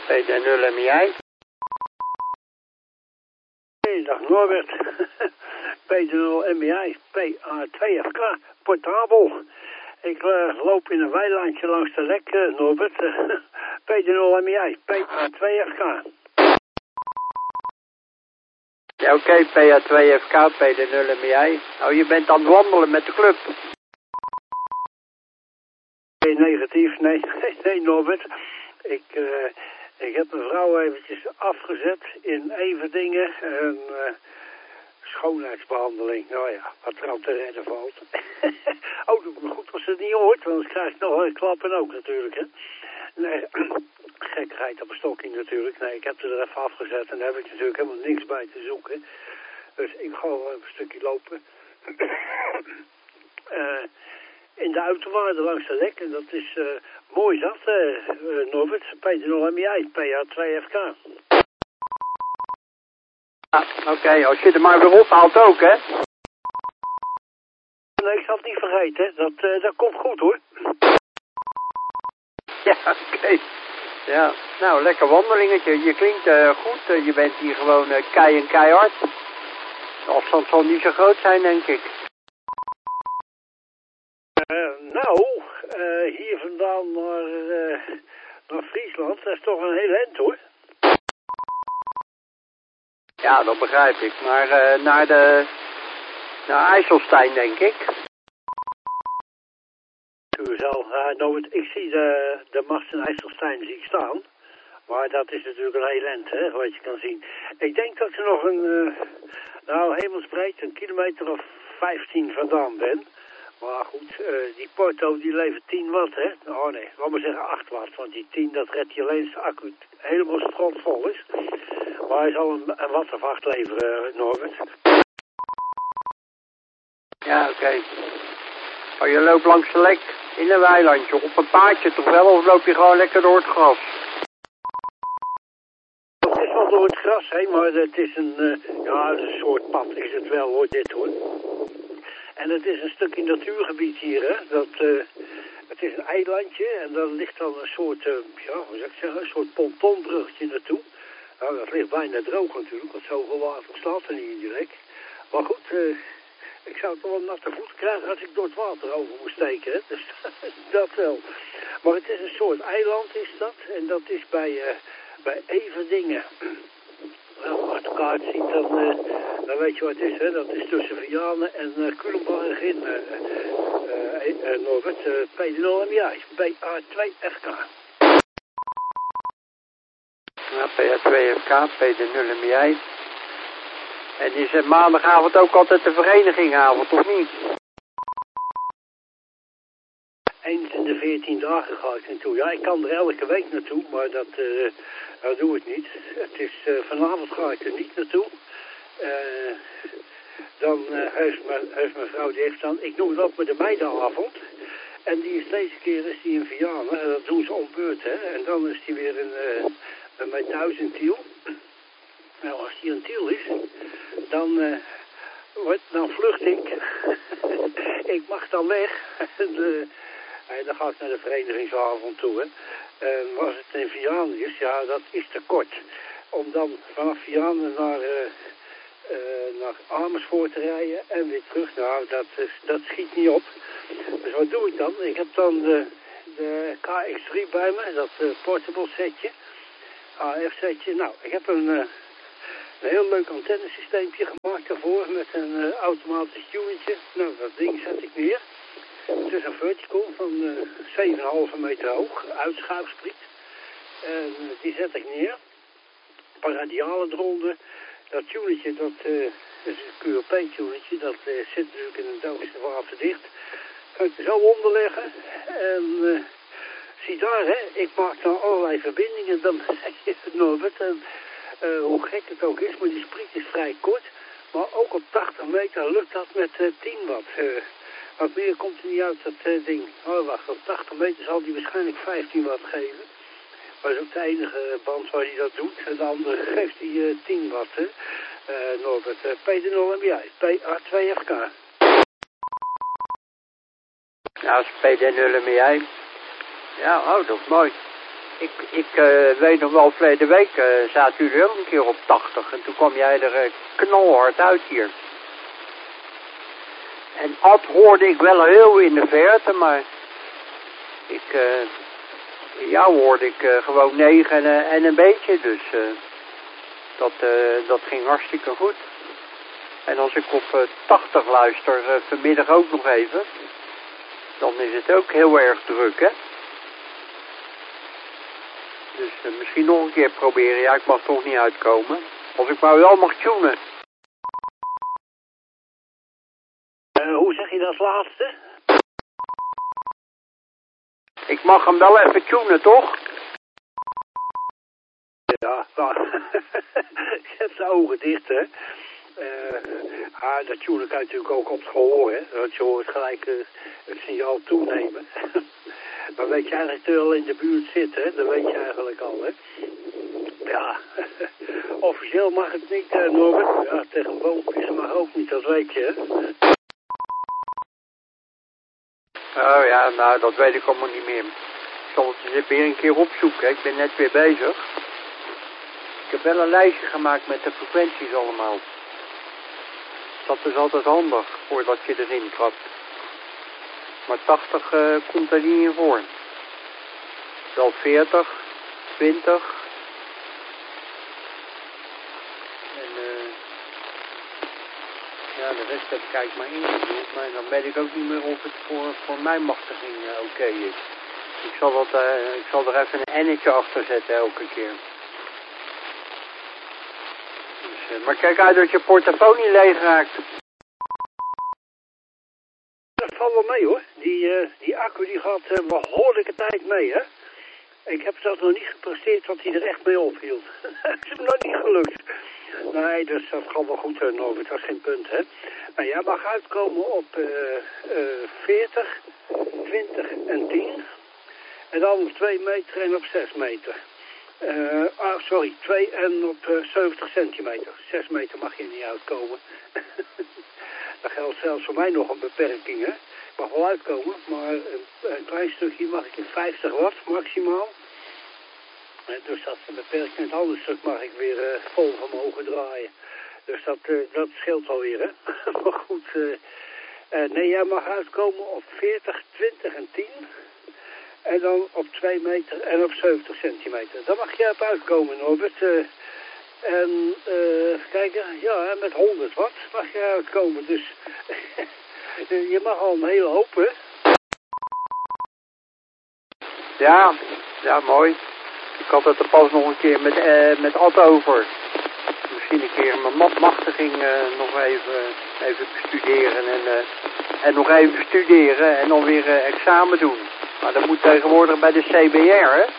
PD0 MI. Hey, dag Norbert. PD0 MI, PA2FK, portabel. Ik loop in een weilandje langs de lek, Norbert. PD0 MI, PA2FK. Ja, oké, PA2FK, PD0 MI. Oh, je bent aan het wandelen met de club. Nee, negatief, nee Norbert. Ik heb mijn vrouw eventjes afgezet in Everdingen. Een schoonheidsbehandeling. Nou ja, wat er aan te redden valt. Oh, doe me goed als ze het niet hoort, want dan krijg ik nog een klappen ook natuurlijk, hè. Nee, gekkigheid op een stokking natuurlijk. Nee, ik heb ze er even afgezet en daar heb ik natuurlijk helemaal niks bij te zoeken. Dus ik ga wel even een stukje lopen. In de uiterwaarden langs de lek. En dat is mooi zat, Norbert. PD0 MI, PA2FK. Ah, oké, als je er maar weer ophaalt ook, hè? Nee, ik zal het niet vergeten. Dat komt goed, hoor. Ja, oké. Ja, nou, lekker wandelingetje. Je klinkt goed. Je bent hier gewoon keihard. De afstand zal niet zo groot zijn, denk ik. Hier vandaan naar Friesland, dat is toch een heel eind, hoor. Ja, dat begrijp ik. Maar naar IJsselstein, denk ik. Ik zie de mast in IJsselstein zie ik staan. Maar dat is natuurlijk een heel eind, hè, wat je kan zien. Ik denk dat ik er nog hemelsbreed, een kilometer of 15 vandaan ben. Maar goed, die Porto die levert 10 watt, hè. Oh nee, laat maar zeggen 8 watt. Want die 10, dat redt je alleen als de accu helemaal strotvol is. Maar hij zal een watt of 8 leveren, Norbert. Ja, oké. Oh, je loopt langs de lek in een weilandje. Op een paardje toch wel? Of loop je gewoon lekker door het gras? Het is wel door het gras heen, maar het is een soort pad is het wel, hoor, dit hoor. En het is een stukje natuurgebied hier, hè. Het is een eilandje en daar ligt dan een soort, een soort pontonbruggetje naartoe. Nou, dat ligt bijna droog natuurlijk, want zoveel water staat er niet in die lek. Maar goed, ik zou toch wel natte voeten krijgen als ik door het water over moest steken, hè. Dus dat wel. Maar het is een soort eiland is dat en dat is bij Everdingen. Nou, als de kaart ziet, dan weet je wat het is, hè. Dat is tussen Vianen en Culemborg in, Norbert. PD0 MI, PA2FK. Ja, PA2FK, PD0 MI. En is maandagavond ook altijd de verenigingavond, of niet? Eens in de 14 dagen ga ik naartoe. Ja, ik kan er elke week naartoe, maar dat doe ik niet. Het is, vanavond ga ik er niet naartoe. Dan heeft mijn vrouw, die heeft dan, ik noem het ook met de meidenavond. En die is deze keer is die in Vianen. En dat doen ze om beurt, hè. En dan is die weer bij mij thuis in Tiel. Nou, als die in Tiel is, dan vlucht ik. Ik mag dan weg. En dan ga ik naar de verenigingsavond toe, hè. En als het in Vianen is, ja, dat is te kort. Om dan vanaf Vianen naar Amersfoort te rijden en weer terug. Nou, dat schiet niet op. Dus wat doe ik dan? Ik heb dan de KX3 bij me, dat portable setje. AF setje. Nou, ik heb een heel leuk antennesysteempje gemaakt daarvoor met een automatisch tunetje. Nou, dat ding zet ik neer. Het is een vertical van 7,5 meter hoog, uitschuifspriet. En die zet ik neer. Een paar radialen eronder. Dat tunetje, dat is een QLP-tunetje. Dat zit natuurlijk in een doos waterdicht. Kan ik er zo onder leggen. En zie daar, hè. Ik maak dan allerlei verbindingen. Dan Norbert. En hoe gek het ook is, maar die spriet is vrij kort. Maar ook op 80 meter lukt dat met 10 watt. Wat meer komt er niet uit dat ding. Oh, wacht, op 80 meter zal die waarschijnlijk 15 watt geven. Maar dat is ook de enige band waar hij dat doet. En de andere geeft hij 10 watt, hè. Norbert, PD0 MI, PA2FK. Ja, dat is PD0 MI. Ja, oh, dat is mooi. Ik weet nog wel, verleden week zaten jullie ook een keer op 80 en toen kwam jij er knalhard uit hier. En Ad hoorde ik wel heel in de verte, maar jou hoorde ik gewoon 9 en een beetje, dus dat ging hartstikke goed. En als ik op 80 luister, vanmiddag ook nog even, dan is het ook heel erg druk, hè. Dus misschien nog een keer proberen. Ja, ik mag toch niet uitkomen. Als ik maar wel mag tunen. Hoe zeg je dat laatste? Ik mag hem wel even tunen, toch? Ja, nou, je hebt de ogen dicht, hè. Dat tunen kan je natuurlijk ook op het gehoor, hè. Want je hoort gelijk het signaal toenemen. Maar weet je eigenlijk dat je al in de buurt zit, hè? Dat weet je eigenlijk al, hè. Ja, officieel mag het niet, Norbert. Ja, tegen boompjes mag ook niet, dat weet je, hè. Oh ja, nou, dat weet ik allemaal niet meer. Ik zal het eens weer een keer opzoeken, hè. Ik ben net weer bezig. Ik heb wel een lijstje gemaakt met de frequenties allemaal. Dat is altijd handig, voordat je erin trapt. Maar 80 komt er niet in voor. Wel 40, 20. En ja, de rest heb ik eigenlijk maar ingevuld. Maar dan weet ik ook niet meer of het voor mijn machtiging oké is. Ik zal er even een n'tje achter zetten elke keer. Dus, maar kijk uit dat je portofoon niet leeg raakt. Dat valt wel mee, hoor. Die accu die gaat behoorlijke tijd mee, hè. Ik heb zelfs nog niet gepresteerd wat hij er echt mee ophield. Het is hem nog niet gelukt. Nee, dus dat gaat wel goed, Norbert. Dat is geen punt, hè. Maar jij mag uitkomen op 40, 20 en 10. En dan op 2 meter en op 6 meter. 2 en op 70 centimeter. 6 meter mag je niet uitkomen. Dat geldt zelfs voor mij nog een beperking, hè. Ik mag wel uitkomen, maar een klein stukje mag ik in 50 watt maximaal. Dus dat is een beperking. Het andere stuk mag ik weer vol vermogen draaien. Dus dat scheelt alweer, hè. Maar goed, nee, jij mag uitkomen op 40, 20 en 10. En dan op 2 meter en op 70 centimeter. Daar mag je op uitkomen, Norbert. En even kijken, ja, met 100 watt mag je uitkomen. Dus je mag al een hele hoop, hè? Ja, mooi. Ik had het er pas nog een keer met Ad over. Misschien een keer mijn machtiging nog even bestuderen en nog even studeren en dan weer examen doen. Maar dat moet tegenwoordig bij de CBR, hè?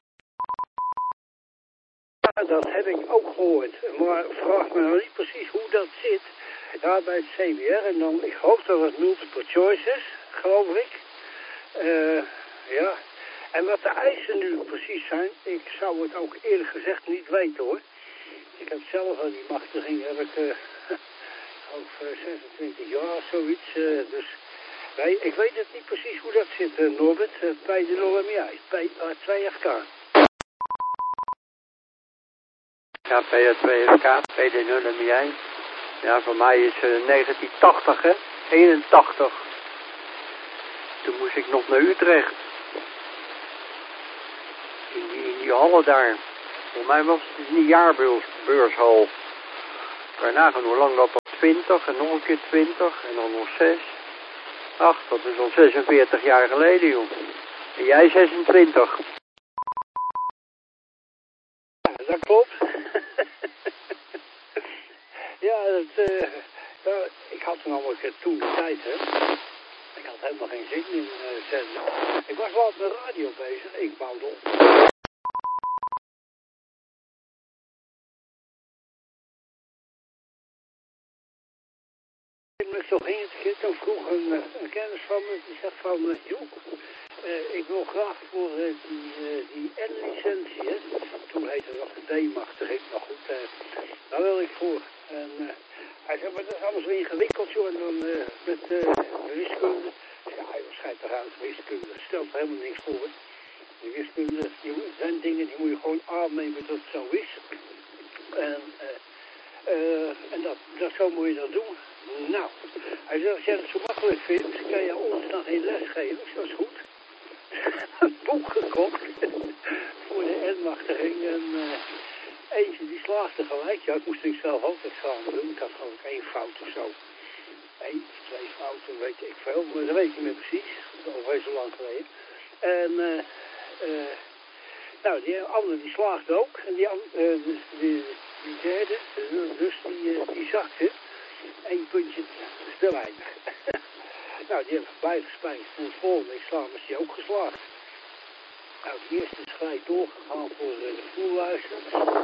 Ja, dat heb ik ook gehoord. Maar vraag me nou niet precies hoe dat zit. Ja, bij het CBR. En dan, ik hoop dat het multiple choice is, geloof ik. Ja. En wat de eisen nu precies zijn, ik zou het ook eerlijk gezegd niet weten, hoor. Ik heb zelf al die machtiging, heb ik over 26 jaar of zoiets. Dus nee, ik weet het niet precies hoe dat zit, Norbert. Bij de LMI, bij 2FK. Ja, P2FK, PD0MI. Ja, voor mij is 1980, hè? 81. Toen moest ik nog naar Utrecht. In die hallen daar. Voor mij was het een jaarbeurshal. Daarna gaan hoe lang dat op 20 en nog een keer 20 en dan nog 6. Ach, dat is al 46 jaar geleden, joh. En jij 26. Ja, dat klopt. Ja, ik had namelijk toen de tijd, hè. Ik had helemaal geen zin in zenden. Ik was wel op de radio bezig. Ik bouwde op. Zo ging het. Toen vroeg een kennis van me, die zegt van, joh, ik wil graag voor die N-licentie, hè. Toen heette dat de D-machtiging, maar goed, daar wil ik voor. En hij zei, maar dat is allemaal zo ingewikkeld, joh, en dan met wiskunde. Ja, hij schijnt toch uit wiskunde, stelt er helemaal niks voor. Die wiskunde, die zijn aannemen dat het zo is. En dat zo moet je dat doen. Nou, hij zegt, als jij het zo makkelijk vindt, kan je ons dan geen les geven. Dat is goed. Een boek gekocht voor de N-machtiging en eentje die slaagde gelijk. Ja, ik moest natuurlijk zelf ook examen doen. Ik had gewoon 1 fout of zo. 1 of 2 fouten, weet ik veel, maar dat weet ik niet meer precies. Dat is alweer zo lang geleden. En nou, die andere die slaagde ook. En die derde, dus die zakte 1 puntje te weinig. Nou, die hebben bijgespijnd. En het volgende examen is die ook geslaagd. Nou, die eerste is gelijk doorgegaan voor de voerluister.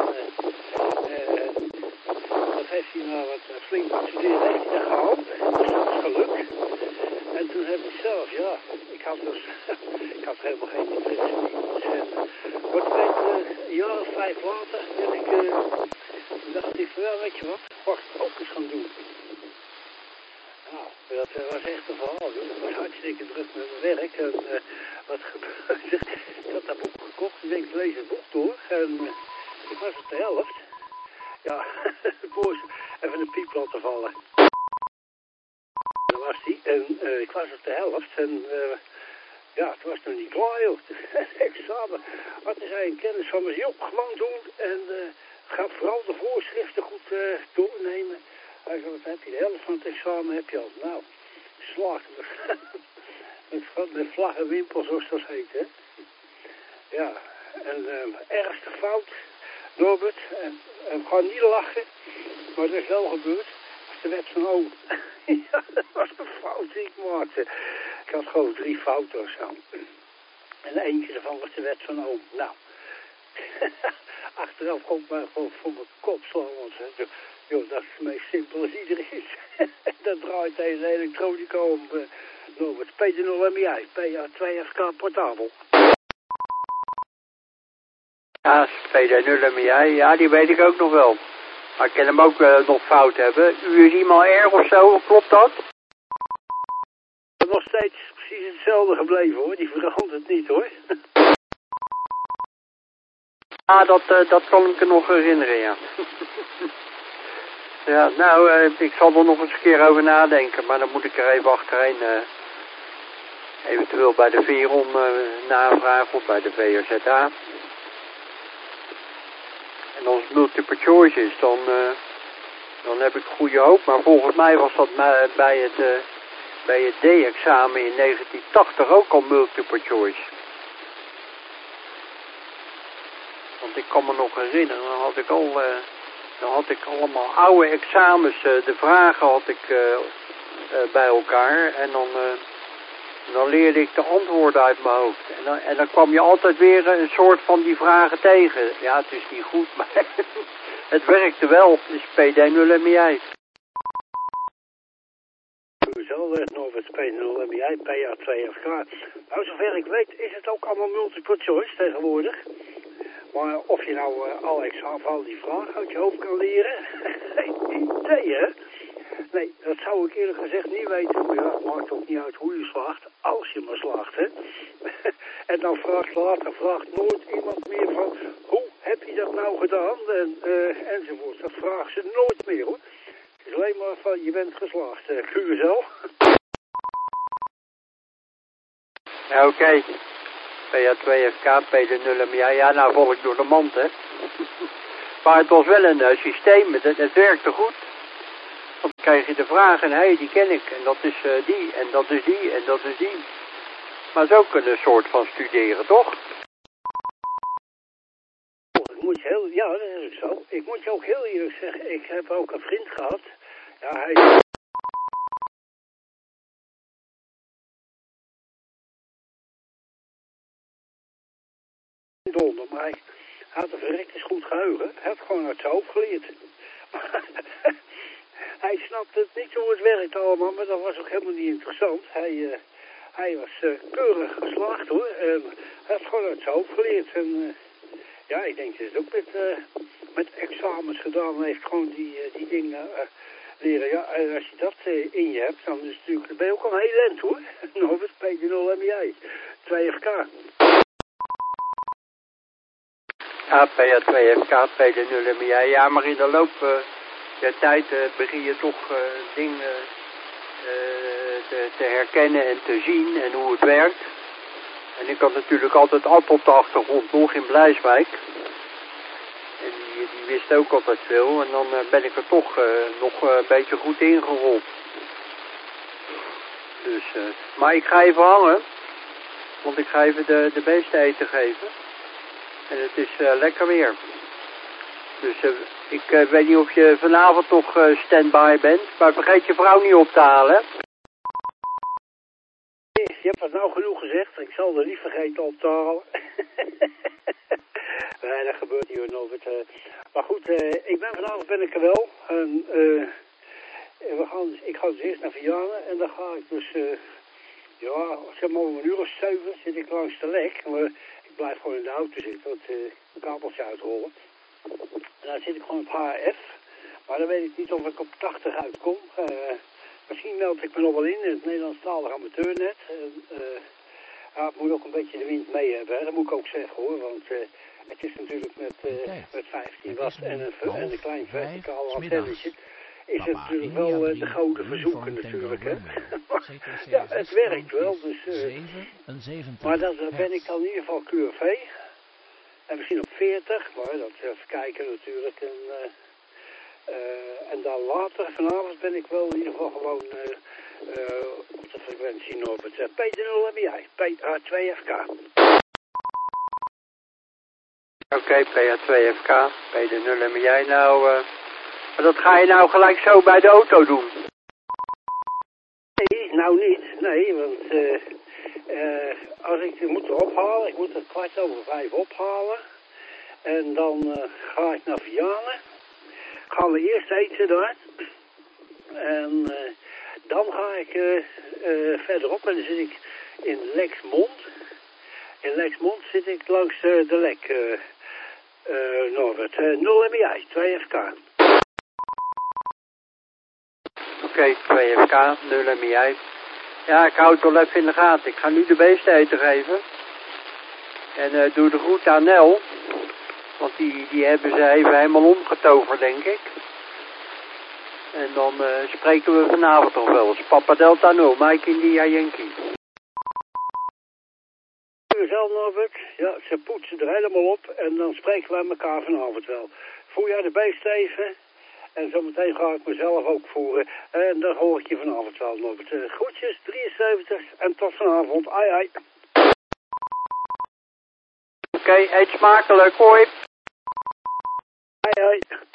Dat heeft hij nou wat flink wat studeren heeft hij daar gehaald. Dus dat is gelukt. En toen heb ik zelf, ja, ik had helemaal geen interesse in. Maar toen een jaar of 5 later dacht ik van, ja, weet je wat, mag ik ook eens gaan doen. Nou, dat was echt een verhaal. Ik was hartstikke druk met mijn werk. En wat gebeurde? Ik had dat boek gekocht. Ik denk, ik lees het boek door. En ik was op de helft. Ja, ik moest even een piep laten vallen. Dat was die. En ik was op de helft. En ja, het was nog niet klaar, joh. Het examen. Wat is hij een kennis van me? Joh, gewoon doen. En ga vooral de voorschriften goed doornemen. Hij zei, wat heb je? De helft van het examen heb je al. Nou, slag. Met vlag en wimpel, zoals dat heet, hè. Ja, en ergste fout, Norbert. En ga niet lachen, maar dat is wel gebeurd. Dat is de wet van oom. Ja, dat was een fout die ik maakte. Ik had gewoon 3 fouten of zo. En eentje daarvan was de wet van oom. Nou, achteraf komt mij gewoon voor mijn kop slaan. Want joh, dat is het meest simpel als iedereen. Dat draait deze elektronica om. Norbert, P0MI, PA2FK portabel. Ja, PD0MI, ja, die weet ik ook nog wel. Maar ik kan hem ook nog fout hebben. U is iemand erg of zo, klopt dat? Het is nog steeds precies hetzelfde gebleven, hoor. Die verandert niet, hoor. Ja, dat kan ik me nog herinneren, ja. Ja, nou, ik zal er nog eens een keer over nadenken, maar dan moet ik er even achterheen, eventueel bij de Veron navragen of bij de VRZA. En als het multiple choice is, dan heb ik goede hoop, maar volgens mij was dat bij het D-examen in 1980 ook al multiple choice. Want ik kan me nog herinneren, dan had ik allemaal oude examens, de vragen had ik bij elkaar en dan leerde ik de antwoorden uit mijn hoofd. En dan kwam je altijd weer een soort van die vragen tegen. Ja, het is niet goed, maar het werkte wel. Het is PD0MI. Zo, Norbert P0MI, PA2FK. Nou, zover ik weet is het ook allemaal multiple choice tegenwoordig. Maar of je nou al die vragen uit je hoofd kan leren, geen idee, hè? Nee, dat zou ik eerlijk gezegd niet weten. Maar ja, het maakt ook niet uit hoe je slaagt, als je maar slaagt, hè? En dan vraagt nooit iemand meer van, hoe heb je dat nou gedaan? Enzovoort. Dat vragen ze nooit meer, hoor. Het is alleen maar van, je bent geslaagd. QSL. Ja, oké. PA2FK, PD0MI, ja, nou val ik door de mand, hè. Maar het was wel een systeem, het werkte goed. Want dan krijg je de vraag en hé, die ken ik. En dat is die, en dat is die, en dat is die. Maar zo kunnen een soort van studeren, toch? Ja, dat is ook zo. Ik moet je ook heel eerlijk zeggen, ik heb ook een vriend gehad. Ja, hij... Maar hij had een verrekte goed geheugen. Hij had gewoon uit zijn hoofd geleerd. Hij snapte het niet hoe het werkt allemaal, maar dat was ook helemaal niet interessant. Hij was keurig geslaagd, hoor. En hij had gewoon uit zijn hoofd geleerd. En ja, ik denk dat het ook met examens gedaan heeft. Gewoon die dingen leren. Ja, en als je dat in je hebt, dan is het natuurlijk, ben je ook al heel eind, hoor. Norbert P0MI, 2FK. Ja, PA2FK, PD0MI. Ja, maar in de loop der tijd begin je toch dingen te herkennen en te zien en hoe het werkt. En ik had natuurlijk altijd Ad op de achtergrond nog in Blijswijk. En die wist ook altijd veel. En dan ben ik er toch nog een beetje goed ingerold. Dus, maar ik ga even hangen. Want ik ga even de beesten eten geven. En het is lekker weer. Dus ik weet niet of je vanavond nog stand-by bent. Maar vergeet je vrouw niet op te halen. Je hebt het nou genoeg gezegd. Ik zal er niet vergeten op te halen. Nee, dat gebeurt hier nog. Maar goed, vanavond ben ik er wel. En, ik ga dus eerst naar Vianen. En dan ga ik dus, zeg maar om 7:00 zit ik langs de lek. Maar ik blijf gewoon in de auto zitten. Want een kabeltje uitrollen. En dan zit ik gewoon op HF. Maar dan weet ik niet of ik op 80 uitkom. Misschien meld ik me nog wel in het Nederlandstalig amateurnet. Het moet ook een beetje de wind mee hebben. Hè. Dat moet ik ook zeggen hoor. Want het is natuurlijk met 15 watt en een klein verticaal antennetje. Is het natuurlijk wel de gouden verzoeken natuurlijk. Hè. Ja, het werkt wel. Dus, maar dan ben ik dan in ieder geval QRV. En misschien op 40. Maar dat even kijken natuurlijk. En dan later, vanavond ben ik wel in ieder geval gewoon op de frequentie Norbert. P0MI, PA2FK. Oké, PA2FK, PD0MI. Nou, maar dat ga je nou gelijk zo bij de auto doen? Nee, nou niet. Nee, want als ik moet er ophalen, ik moet het 5:15 ophalen. En dan ga ik naar Vianen. Gaan we eerst eten daar. En dan ga ik verderop en dan zit ik in Lexmond. In Lexmond zit ik langs de lek, Norbert. 0MI, 2FK. Oké, 2FK, 0MI. Ja, ik hou het wel even in de gaten. Ik ga nu de beesten eten geven. En doe de groet aan Nel. Want die hebben ze even helemaal omgetoverd, denk ik. En dan spreken we vanavond nog wel eens. Papa Delta 0, Mike India Yankee. Zelf, Norbert. Ja, ze poetsen er helemaal op. En dan spreken we elkaar vanavond wel. Voer jij de beest even. En zometeen ga ik mezelf ook voeren. En dan hoor ik je vanavond wel, Norbert. Groetjes, 73. En tot vanavond. Ai, ai. Oké, eet smakelijk. Hoi. Ai, ai.